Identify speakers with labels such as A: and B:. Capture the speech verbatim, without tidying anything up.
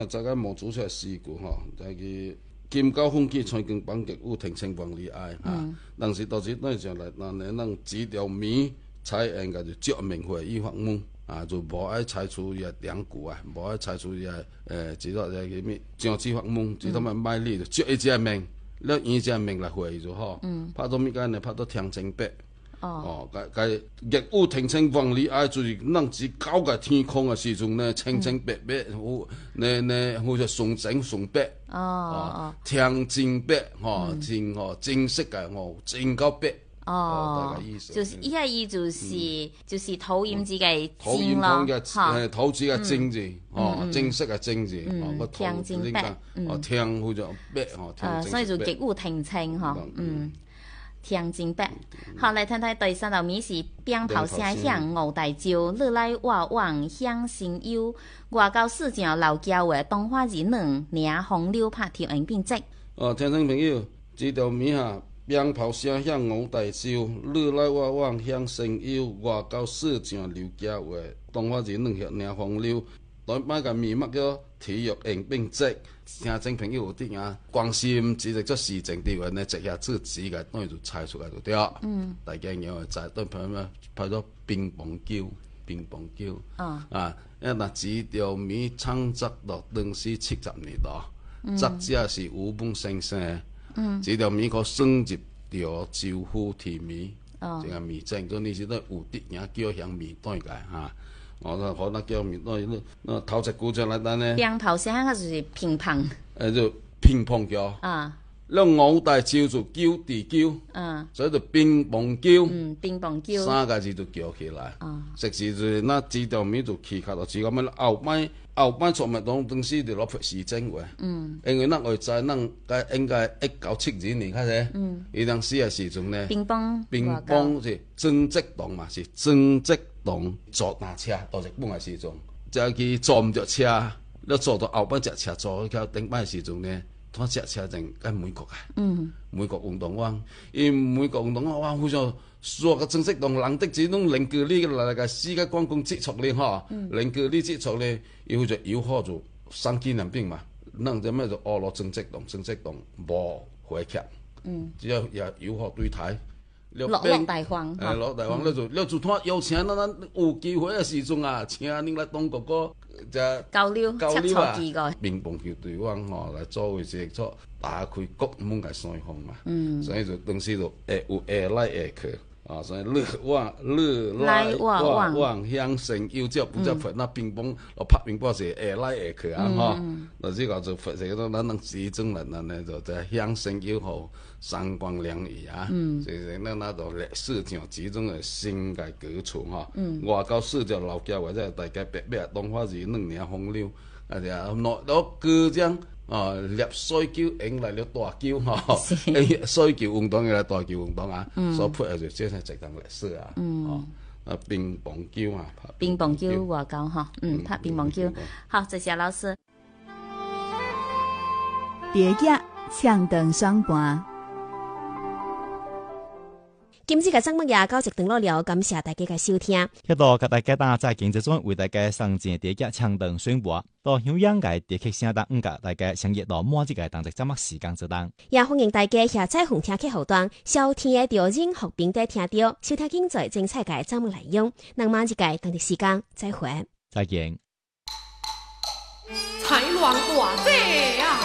A: 再个毛主席事故吼，就係金高風紀川更綁極有停清王里愛啊，當時當時那上來，那那那指條面採應該就照明會依法門啊，就無愛採取伊個兩股啊，無愛採取伊個誒，指到個咩將指法門，指到咪賣力就照一隻命，了伊隻命來會就好，拍到咩間呢？拍到天清白。哦，個個業務停清王里愛就是咱只搞個天空嘅時陣呢，清清白白，好呢呢好似純正純白。哦哦，天真白，吼真吼正式嘅吼真夠白。哦，大概意思。
B: 就是伊個意就是就是投影字嘅
A: 投影通嘅誒投字嘅正字，哦正式嘅正字，哦個
B: 天真白，
A: 哦天好似白，哦
B: 誒，所以就業務停清嗬，嗯。天真白，好來睇睇第三道面是鞭炮聲響五大洲，你來我往響聲幽，外交市場老交話動畫人兩領風流拍條影並積。
A: 哦，聽眾朋友，這條面下鞭炮聲響五大洲，你來我往響聲幽，外交市場老交話動畫人兩領風流，台灣嘅面乜叫體育影並積。聽眾朋友有啲啊，關心只係做市政啲話呢，直下自己嘅當然就猜出嚟就對啦。嗯，大家有係就都譬如咩拍咗乒乓球，乒乓球。哦。啊，因為嗱指條面創作到當時七十年代，作者是吳夢先生。嗯。指條面個升級條招呼提面，哦，即係面正嗰陣時都有啲人叫響面對嘅嚇。我都可能叫面對，那頭一鼓掌來單呢？
B: 鞭炮聲嗰就是乒乓。
A: 誒就乒乓球。啊。了五大洲就叫地叫。嗯。所以就乒乓球。嗯，
B: 乒乓球。
A: 三個字就叫起來。哦。實時就那幾條面就起卡到，只咁樣後擺後擺錯物當當時就攞出市政話。嗯。因為咱會知咱該應該一九七二年開始。嗯。伊當時嘅時陣呢。
B: 乒乓。
A: 乒乓是曾積棟嘛，是曾積。當坐那車到日本嘅時陣，就佢坐唔着車，你坐到後邊隻車坐去頂班嘅時陣呢，嗰隻車就喺美國嘅，嗯，美國運動灣，因美國運動灣哇，好似所個正式當人的這種零距離嘅嚟個世界觀光接觸咧嚇，零距離接觸咧，又好似友好就三紀念品嘛，咱隻咩就俄羅正式當正式當無回劇，嗯，只要有友好對台。
B: 落落大方，
A: 誒落大方，你就你就睇邀請咱咱有機會嘅時陣啊，請恁來當哥哥就
B: 交流
A: 交流啊，
B: 乒
A: 乓球隊灣吼來作為是做打開國門嘅雙方嘛，嗯，所以就當時就誒有下來下去啊，所以你往你來我往向成要之後不只罰那乒乓，落拍乒乓是下來下去啊，吼，嗱呢個就罰是嗰咱能始終人人呢就在向成要好。三光兩儀啊，所以咱那度歷史上始終係新嘅舉措哈。外交市場老家或者大家白白動畫是兩年風流，啊就攞攞歌將啊立水球引來了大球哈，水球運動嘅來大球運動啊，所配嘅就真係值得歷史啊。哦，啊乒乓球啊，
B: 乒乓球外交哈，嗯，拍乒乓球。好，謝謝老師。
C: 蝶仔唱斷雙盤。
D: 今次嘅節目也到一段落了，感謝大家嘅收聽。
E: 喺度，給大家打在經濟中為大家送進第一槍燈宣佈，到香港嘅地區聲檔五個大家相約到末日嘅當值節目時間之當。
D: 也歡迎大家下載紅聽客戶端，收聽嘅調任何平台聽到，收聽精彩精彩嘅節目內容。那麼一個當值時間再會，
E: 再見。
F: 採亂大姐。